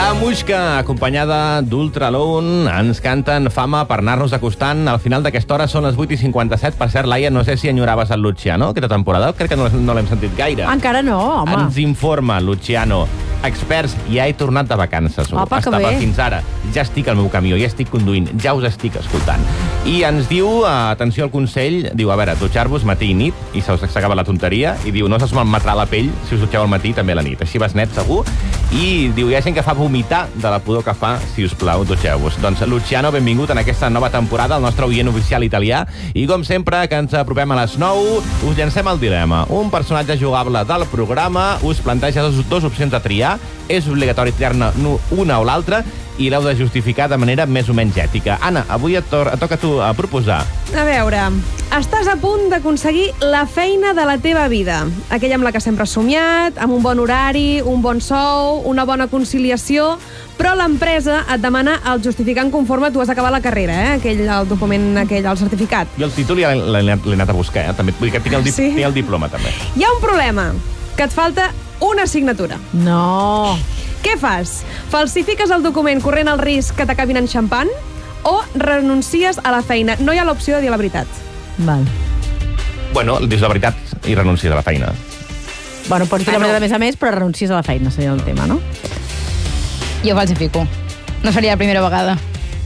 La Muixca, acompanyada d'Ultralone, ens canten Fama per anar-nos acostant. Al final d'aquesta hora són les 8:57. Per cert, Laia, no sé si enyoraves el Luciano aquesta temporada. Crec que no l'hem sentit gaire. Encara no, home. Ens informa, Luciano. Experts, ja he tornat de vacances. Apa, que Estava bé. fins ara. Ja estic al meu camió, ja estic conduint, ja us estic escoltant. I ens diu, atenció al consell, diu, a veure, dutxar-vos matí i nit, i se us acaba la tonteria, i diu, no se us malmetrà la pell si us dutxeu al matí i també a la nit. Així vas net, segur. I diu, hi ha gent que fa vomitar de la pudor que fa, si us plau, dutxeu-vos. Doncs, Luciano, benvingut en aquesta nova temporada, el nostre oient oficial italià. I, com sempre, que ens apropem a les 9, us llancem el dilema. Un personatge jugable del programa us planteja dues opcions a triar. És obligatori triar-ne una o l'altra i l'heu de justificar de manera més o menys ètica. Anna, avui et toca a tu a proposar. A veure, estàs a punt d'aconseguir la feina de la teva vida. Aquella amb la que sempre has somiat, amb un bon horari, un bon sou, una bona conciliació, però l'empresa et demana el justificant conforme tu has acabat la carrera, el document aquell, el certificat. Jo el títol ja l'he anat a buscar, també. Vull dir que tinc el diploma, també. Hi ha un problema, que et falta una assignatura. No. Què fas? Falsifiques el document corrent el risc que t'acabin enxampant o renuncies a la feina? No hi ha l'opció de dir la veritat. Val. Bueno, dius la veritat i renuncies a la feina. Bueno, pots dir la veritat a més, però renuncies a la feina, seria el tema, no? Jo falsifico. No seria la primera vegada.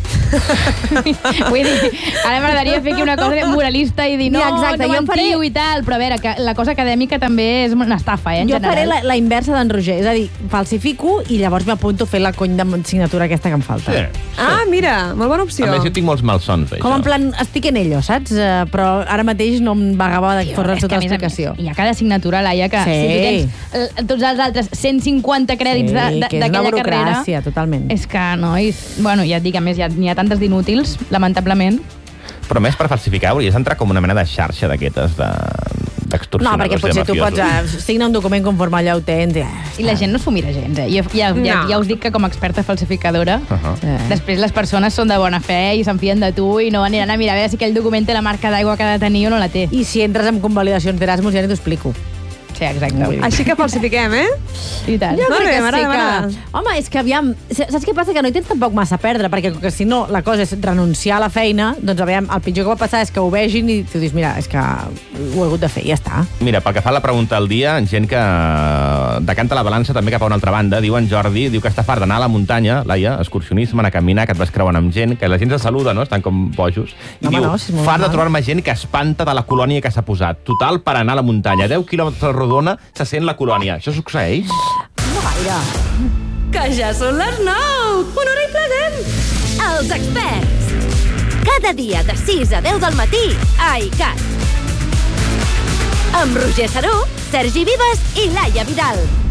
Vull dir, ara m'agradaria fer aquí una cosa moralista i dir no, exacte, no mentiu i tal, però a veure, que la cosa acadèmica també és una estafa, en jo general. faré la inversa d'en Roger, és a dir, falsifico i llavors m'apunto a fer la cony de signatura aquesta que em falta. Sí. Ah, mira, molt bona opció. A més, jo tinc molts malsons, d'això. Com en plan, estic en ello, saps? Però ara mateix no em vagava de forrar tota l'explicació. Hi ha cada assignatura, Laia, que Sí. si tu tens tots els altres 150 crèdits d'aquella carrera... que és una burocràcia, totalment. És que, nois, bueno, ja et dic, a més, n'hi ha tantes d'inútils, lamentablement. Però a més, per falsificar, hauries d'entrar com una mena de xarxa d'aquestes d'extorsionadors. No, perquè potser tu pots signar un document conforme allò ho tens. I la gent no s'ho mira gens, Jo ja us dic que com a experta falsificadora, després les persones són de bona fe i s'enfien de tu i no aniran a mirar a veure si aquell document té la marca d'aigua que ha de tenir o no la té. I si entres en convalidacions d'Erasmus ja ni t'ho explico. Sí, exacte. Així que falsifiquem, I tant. Jo Molt crec bé, que m'agrada. Home, és que aviam... Saps què passa? Que no hi tens tampoc massa a perdre, perquè si no la cosa és renunciar a la feina, doncs aviam, el pitjor que va passar és que ho vegin i tu dius, mira, és que ho he hagut de fer, ja està. Mira, pel que fa a la pregunta del dia, gent que decanta la balança també cap a una altra banda. Diu en Jordi, diu que està fart d'anar a la muntanya, Laia, excursionisme, anar a caminar, que et vas creuant amb gent, que la gent se saluda, no? Estan com bojos. I Home, diu, no, si és molt fart de normal. trobar-me gent que espanta de la colònia que s'ha posat. Total, per anar a la muntanya. 10 quilòmetres rodona se sent la colònia. Això succeeix? No gaire. Que ja són les 9! Una hora i present! Els experts! Cada dia de 6 a 10 del matí a ICAT. Amb Roger Saró, Sergi Vives i Laia Vidal.